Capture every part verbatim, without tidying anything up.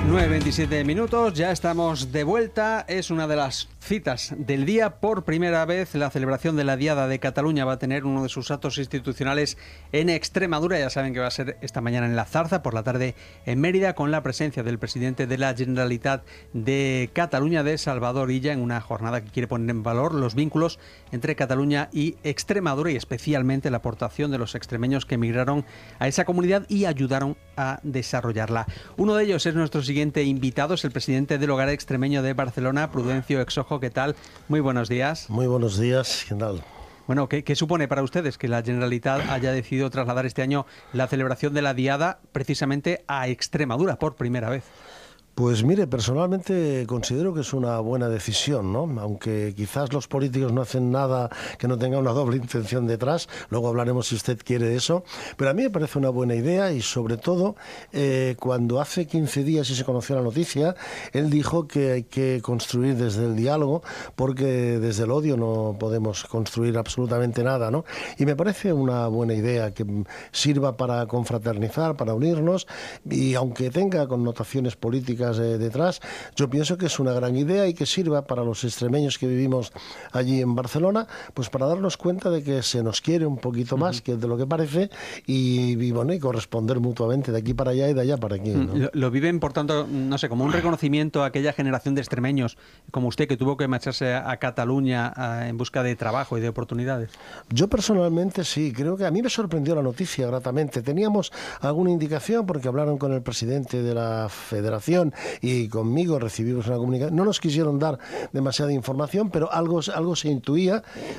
nueve veintisiete minutos, ya estamos de vuelta. Es una de las citas del día. Por primera vez, la celebración de la Diada de Cataluña va a tener uno de sus actos institucionales en Extremadura. Ya saben que va a ser esta mañana en La Zarza, por la tarde en Mérida, con la presencia del presidente de la Generalitat de Cataluña, de Salvador Illa, en una jornada que quiere poner en valor los vínculos entre Cataluña y Extremadura, y especialmente la aportación de los extremeños que emigraron a esa comunidad y ayudaron a desarrollarla. Uno de ellos es nuestro siguiente invitado, es el presidente del Hogar Extremeño de Barcelona, Prudencio Exojo. ¿Qué tal? Muy buenos días. Muy buenos días, ¿qué tal? Bueno, ¿qué, ¿qué supone para ustedes que la Generalitat haya decidido trasladar este año la celebración de la Diada precisamente a Extremadura por primera vez? Pues mire, personalmente considero que es una buena decisión, ¿no? Aunque quizás los políticos no hacen nada que no tenga una doble intención detrás, luego hablaremos si usted quiere de eso, pero a mí me parece una buena idea y sobre todo eh, cuando hace quince días y se conoció la noticia, él dijo que hay que construir desde el diálogo porque desde el odio no podemos construir absolutamente nada, ¿no? Y me parece una buena idea que sirva para confraternizar, para unirnos, y aunque tenga connotaciones políticas detrás, yo pienso que es una gran idea y que sirva para los extremeños que vivimos allí en Barcelona, pues para darnos cuenta de que se nos quiere un poquito más uh-huh. que de lo que parece y, y, bueno, y corresponder mutuamente de aquí para allá y de allá para aquí, ¿no? Lo, lo viven, por tanto, no sé, como un reconocimiento a aquella generación de extremeños como usted que tuvo que marcharse a, a Cataluña a, en busca de trabajo y de oportunidades. Yo personalmente sí, creo que a mí me sorprendió la noticia gratamente. Teníamos alguna indicación porque hablaron con el presidente de la Federación y conmigo recibimos una comunicación. No nos quisieron dar demasiada información, pero algo, algo se intuía.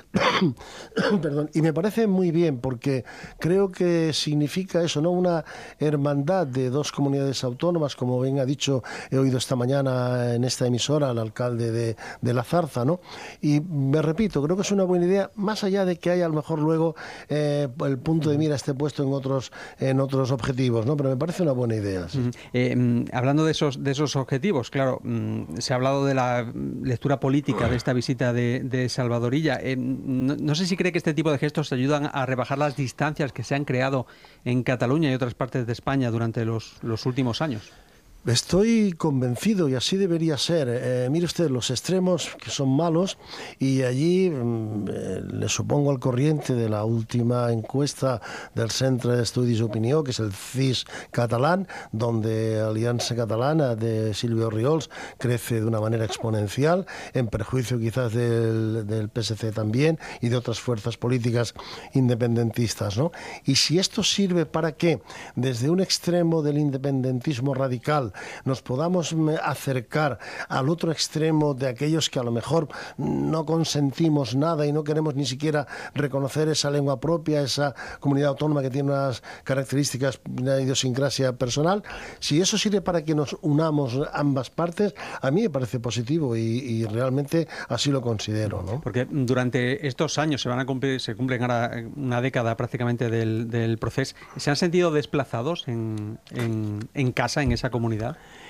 Perdón. Y me parece muy bien porque creo que significa eso, ¿no? Una hermandad de dos comunidades autónomas, como bien ha dicho, he oído esta mañana en esta emisora al alcalde de, de La Zarza, ¿no? Y me repito, creo que es una buena idea, más allá de que haya a lo mejor luego eh, el punto de mira esté puesto en otros, en otros objetivos, ¿no? Pero me parece una buena idea. Sí. Uh-huh. eh, hablando de esos de esos objetivos, claro, mmm, se ha hablado de la lectura política de esta visita de, de Salvador Illa. Eh, no, no sé si cree que este tipo de gestos ayudan a rebajar las distancias que se han creado en Cataluña y otras partes de España durante los, los últimos años. Estoy convencido y así debería ser. Eh, mire usted, los extremos que son malos, y allí eh, le supongo al corriente de la última encuesta del Centre d'Estudis d'Opinió, que es el C I S catalán, donde Alianza Catalana de Silvio Orriols crece de una manera exponencial, en perjuicio quizás del, del P S C también y de otras fuerzas políticas independentistas, ¿no? Y si esto sirve para que desde un extremo del independentismo radical nos podamos acercar al otro extremo de aquellos que a lo mejor no consentimos nada y no queremos ni siquiera reconocer esa lengua propia, esa comunidad autónoma que tiene unas características, una idiosincrasia personal, si eso sirve para que nos unamos ambas partes, a mí me parece positivo y, y realmente así lo considero, ¿no? Porque durante estos años se van a cumplir, se cumplen ahora una década prácticamente del, del proceso, ¿se han sentido desplazados en, en, en casa, en esa comunidad?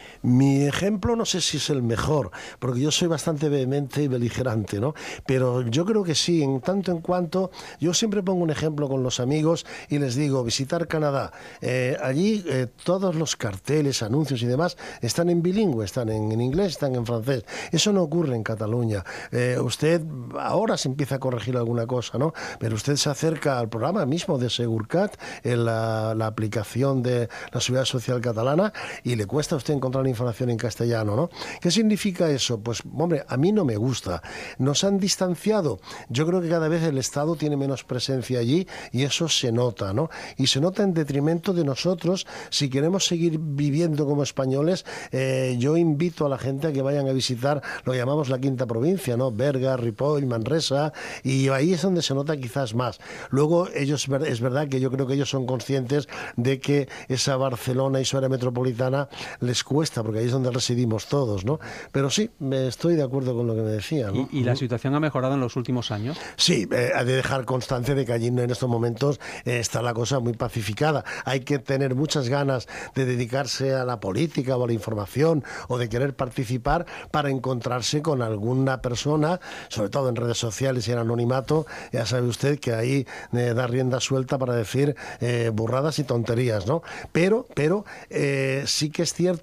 Mi ejemplo no sé si es el mejor, porque yo soy bastante vehemente y beligerante, ¿no? Pero yo creo que sí, en tanto en cuanto, yo siempre pongo un ejemplo con los amigos y les digo, visitar Canadá. Eh, allí eh, todos los carteles, anuncios y demás están en bilingüe, están en, en inglés, están en francés. Eso no ocurre en Cataluña. Eh, usted ahora se empieza a corregir alguna cosa, ¿no? Pero usted se acerca al programa mismo de Segurcat, en la, la aplicación de la Seguridad Social Catalana, y le cuesta a usted encontrar información en castellano, ¿no? ¿Qué significa eso? Pues, hombre, a mí no me gusta. Nos han distanciado. Yo creo que cada vez el Estado tiene menos presencia allí y eso se nota, ¿no? Y se nota en detrimento de nosotros. Si queremos seguir viviendo como españoles, eh, yo invito a la gente a que vayan a visitar lo que llamamos la quinta provincia, ¿no? Berga, Ripoll, Manresa, y ahí es donde se nota quizás más. Luego, ellos, es verdad que yo creo que ellos son conscientes de que esa Barcelona y su área metropolitana les cuesta, porque ahí es donde residimos todos, ¿no? Pero sí, me estoy de acuerdo con lo que me decía, ¿no? ¿Y, y la situación ha mejorado en los últimos años? Sí, eh, ha de dejar constancia de que allí en estos momentos eh, está la cosa muy pacificada. Hay que tener muchas ganas de dedicarse a la política o a la información o de querer participar para encontrarse con alguna persona, sobre todo en redes sociales y en anonimato. Ya sabe usted que ahí eh, da rienda suelta para decir eh, burradas y tonterías, ¿no? Pero, pero eh, sí que es cierto que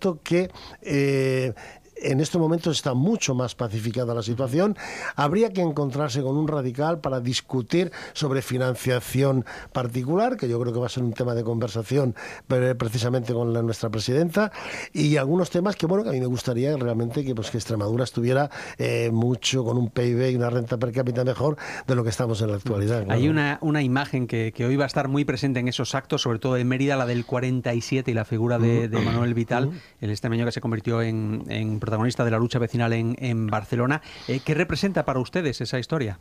que eh, en estos momentos está mucho más pacificada la situación. Habría que encontrarse con un radical para discutir sobre financiación particular, que yo creo que va a ser un tema de conversación precisamente con la, nuestra presidenta, y algunos temas que, bueno, que a mí me gustaría realmente que, pues, que Extremadura estuviera eh, mucho con un P I B y una renta per cápita mejor de lo que estamos en la actualidad. Hay ¿no? una, una imagen que, que hoy va a estar muy presente en esos actos, sobre todo en Mérida, la del cuarenta y siete y la figura de, de Manuel Vital, el extremeño que se convirtió en, en protagonista de la lucha vecinal en, en Barcelona. Eh, ¿Qué representa para ustedes esa historia?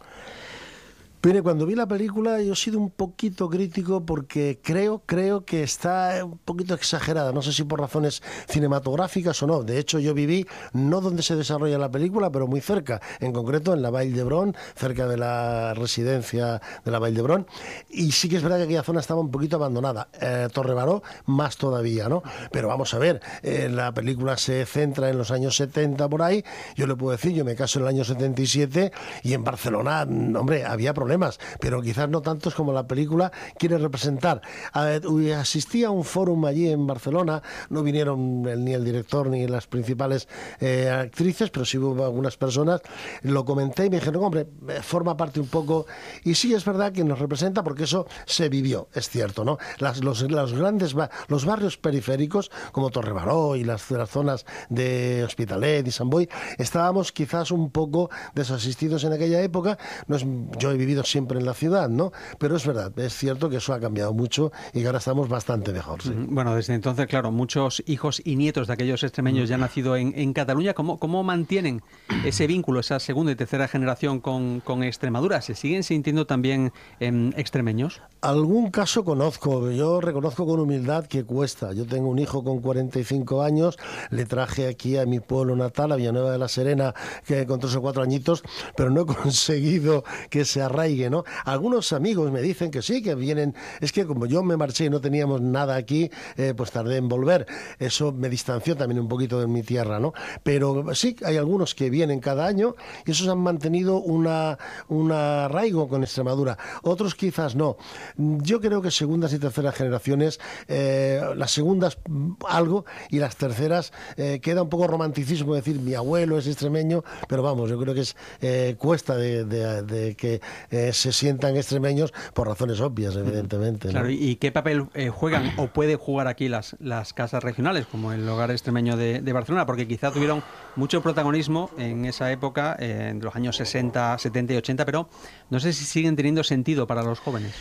Mire, cuando vi la película yo he sido un poquito crítico porque creo, creo que está un poquito exagerada. No sé si por razones cinematográficas o no. De hecho, yo viví no donde se desarrolla la película, pero muy cerca. En concreto, en la Vall d'Hebron, cerca de la residencia de la Vall d'Hebron. Y sí que es verdad que aquella zona estaba un poquito abandonada. Eh, Torrebaró, más todavía, ¿no? Pero vamos a ver, eh, la película se centra en los años setenta por ahí. Yo le puedo decir, yo me caso en el año setenta y siete y en Barcelona, hombre, había problemas. Pero quizás no tantos como la película quiere representar. Asistí a un fórum allí en Barcelona, no vinieron el, ni el director ni las principales eh, actrices, pero sí hubo algunas personas, lo comenté y me dijeron, hombre, forma parte un poco, y sí es verdad que nos representa porque eso se vivió, es cierto, ¿no? Las, los, los grandes, los barrios periféricos, como Torrebaró y las, las zonas de Hospitalet y Sant Boi, estábamos quizás un poco desasistidos en aquella época. No es, yo he vivido siempre en la ciudad, ¿no? Pero es verdad, es cierto que eso ha cambiado mucho y que ahora estamos bastante mejor, sí. Bueno, desde entonces, claro, muchos hijos y nietos de aquellos extremeños ya nacidos en, en Cataluña, ¿cómo, ¿cómo mantienen ese vínculo, esa segunda y tercera generación con, con Extremadura? ¿Se siguen sintiendo también eh, extremeños? Algún caso conozco, yo reconozco con humildad que cuesta. Yo tengo un hijo con cuarenta y cinco años, le traje aquí a mi pueblo natal, a Villanueva de la Serena, que con tres o cuatro añitos, pero no he conseguido que se arraigue, ¿no? Algunos amigos me dicen que sí, que vienen. Es que como yo me marché y no teníamos nada aquí, eh, pues tardé en volver. Eso me distanció también un poquito de mi tierra, ¿no? Pero sí, hay algunos que vienen cada año y esos han mantenido una, un arraigo con Extremadura. Otros quizás no. Yo creo que segundas y terceras generaciones, eh, las segundas algo y las terceras eh, queda un poco romanticismo decir mi abuelo es extremeño, pero vamos, yo creo que es eh, cuesta de, de, de que eh, se sientan extremeños por razones obvias, evidentemente. Claro, ¿no? ¿y qué papel eh, juegan o pueden jugar aquí las, las casas regionales, como el Hogar Extremeño de, de Barcelona? Porque quizá tuvieron mucho protagonismo en esa época, eh, en los años sesenta, setenta y ochenta, pero no sé si siguen teniendo sentido para los jóvenes.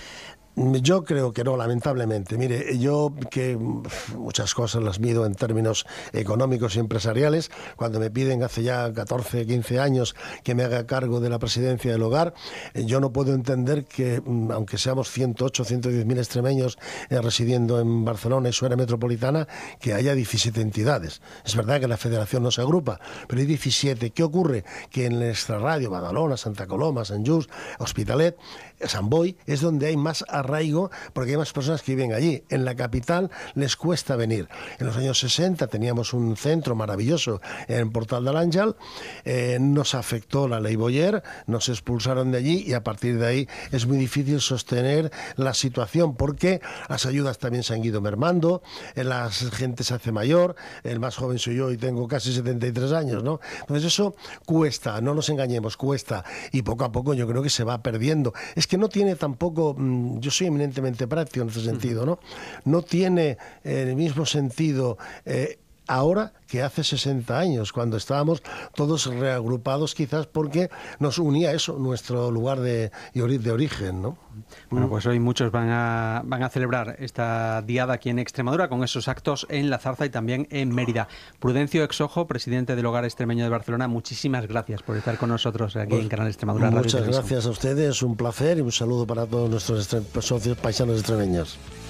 Yo creo que no, lamentablemente. Mire, yo que muchas cosas las mido en términos económicos y empresariales, cuando me piden hace ya catorce, quince años que me haga cargo de la presidencia del Hogar, yo no puedo entender que, aunque seamos ciento ocho, ciento diez mil extremeños eh, residiendo en Barcelona y su área metropolitana, que haya diecisiete entidades. Es verdad que la federación no se agrupa, pero hay diecisiete. ¿Qué ocurre? Que en nuestra radio, Badalona, Santa Coloma, Sant Just, Hospitalet, Sant Boi, es donde hay más arraigo porque hay más personas que viven allí. En la capital les cuesta venir. En los años sesenta teníamos un centro maravilloso en Portal de l'Àngel, eh, nos afectó la ley Boyer, nos expulsaron de allí y a partir de ahí es muy difícil sostener la situación porque las ayudas también se han ido mermando, eh, la gente se hace mayor, el más joven soy yo y tengo casi setenta y tres años, ¿no? Entonces eso cuesta, no nos engañemos, cuesta y poco a poco yo creo que se va perdiendo. Es que no tiene tampoco, mmm, yo soy eminentemente práctico en ese sentido, ¿no? No tiene eh, el mismo sentido eh, ahora que hace sesenta años, cuando estábamos todos reagrupados quizás porque nos unía eso, nuestro lugar de, de origen, ¿no? Bueno, pues hoy muchos van a, van a celebrar esta diada aquí en Extremadura con esos actos en La Zarza y también en Mérida. Prudencio Exojo, presidente del Hogar Extremeño de Barcelona, muchísimas gracias por estar con nosotros aquí pues, en Canal Extremadura Radio. Muchas gracias a ustedes, un placer y un saludo para todos nuestros socios paisanos extremeños.